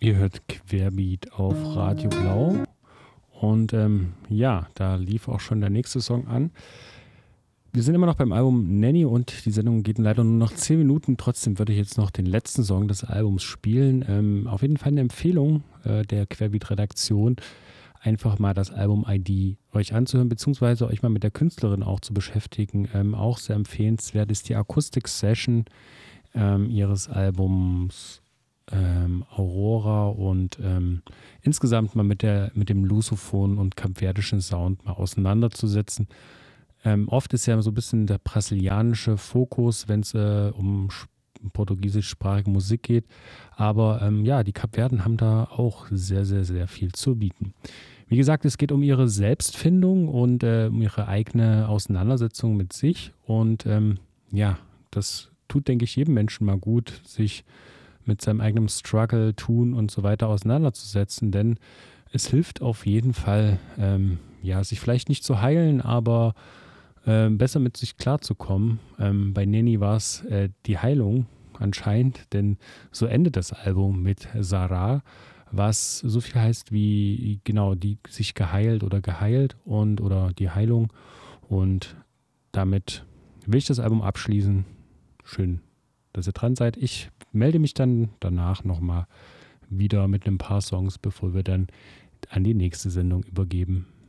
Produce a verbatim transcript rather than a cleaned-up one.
Ihr hört Querbeat auf Radio Blau und ähm, ja, da lief auch schon der nächste Song an. Wir sind immer noch beim Album Nanny und die Sendung geht leider nur noch zehn Minuten. Trotzdem würde ich jetzt noch den letzten Song des Albums spielen. Ähm, auf jeden Fall eine Empfehlung äh, der Querbeat-Redaktion, einfach mal das Album I D euch anzuhören, beziehungsweise euch mal mit der Künstlerin auch zu beschäftigen. Ähm, auch sehr empfehlenswert ist die Acoustic Session ähm, ihres Albums ähm, Aurora und ähm, insgesamt mal mit, der, mit dem Lusophon und kapverdischen Sound mal auseinanderzusetzen. Ähm, oft ist ja so ein bisschen der brasilianische Fokus, wenn es äh, um sch- portugiesischsprachige Musik geht. Aber ähm, ja, die Kapverden haben da auch sehr, sehr, sehr viel zu bieten. Wie gesagt, es geht um ihre Selbstfindung und äh, um ihre eigene Auseinandersetzung mit sich. Und ähm, ja, das tut, denke ich, jedem Menschen mal gut, sich mit seinem eigenen Struggle, Tun und so weiter auseinanderzusetzen. Denn es hilft auf jeden Fall, ähm, ja, sich vielleicht nicht zu heilen, aber ähm, besser mit sich klarzukommen. Ähm, bei Neni war es äh, die Heilung anscheinend, denn so endet das Album mit Sarah, was so viel heißt wie genau die sich geheilt oder geheilt und oder die Heilung. Und damit will ich das Album abschließen. Schön, dass ihr dran seid. Ich melde mich dann danach nochmal wieder mit ein paar Songs, bevor wir dann an die nächste Sendung übergeben.